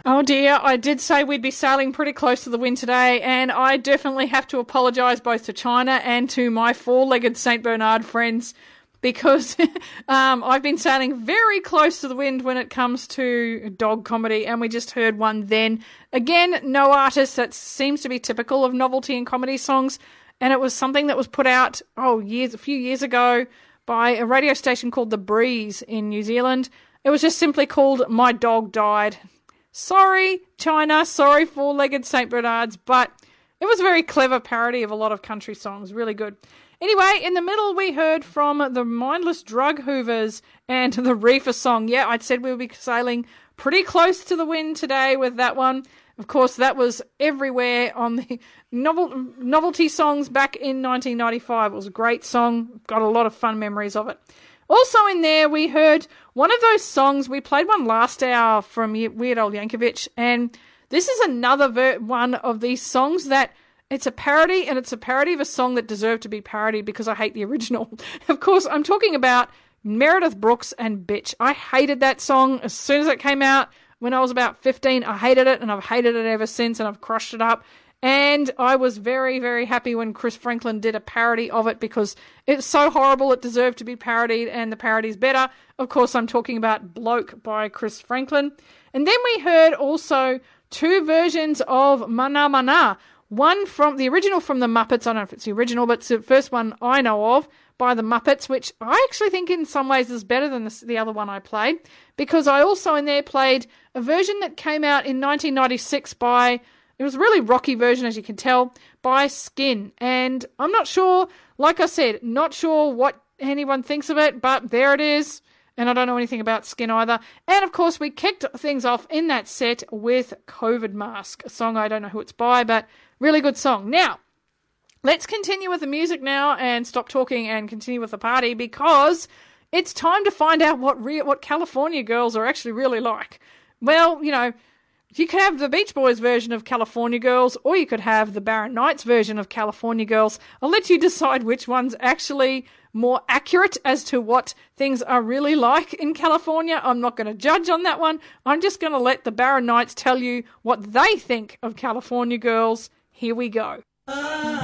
Oh dear, I did say we'd be sailing pretty close to the wind today, and I definitely have to apologise both to China and to my four-legged St. Bernard friends, because I've been sailing very close to the wind when it comes to dog comedy, and we just heard one then. Again, no artist, that seems to be typical of novelty and comedy songs, and it was something that was put out a few years ago by a radio station called The Breeze in New Zealand. It was just simply called My Dog Died. Sorry, China, sorry, four-legged St. Bernards, but it was a very clever parody of a lot of country songs. Really good. Anyway, in the middle, we heard from the Mindless Drug Hoovers and the Reefer song. Yeah, I said we would be sailing pretty close to the wind today with that one. Of course, that was everywhere on the novelty songs back in 1995. It was a great song. Got a lot of fun memories of it. Also in there, we heard one of those songs. We played one last hour from Weird Al Yankovic, and this is another one of these songs that it's a parody, and it's a parody of a song that deserved to be parodied because I hate the original. Of course, I'm talking about Meredith Brooks and Bitch. I hated that song as soon as it came out when I was about 15. I hated it, and I've hated it ever since, and I've crushed it up. And I was very, very happy when Chris Franklin did a parody of it because it's so horrible it deserved to be parodied, and the parody's better. Of course, I'm talking about Bloke by Chris Franklin. And then we heard also two versions of Mana Mana. One from the original from the Muppets. I don't know if it's the original, but it's the first one I know of by the Muppets, which I actually think in some ways is better than the other one I played, because I also in there played a version that came out in 1996 by... It was a really rocky version, as you can tell, by Skin. And I'm not sure, like I said, not sure what anyone thinks of it, but there it is. And I don't know anything about Skin either. And, of course, we kicked things off in that set with COVID Mask, a song I don't know who it's by, but really good song. Now, let's continue with the music now and stop talking and continue with the party, because it's time to find out what California girls are actually really like. Well, you know... You could have the Beach Boys version of California Girls, or you could have the Barron Knights version of California Girls. I'll let you decide which one's actually more accurate as to what things are really like in California. I'm not going to judge on that one. I'm just going to let the Barron Knights tell you what they think of California Girls. Here we go.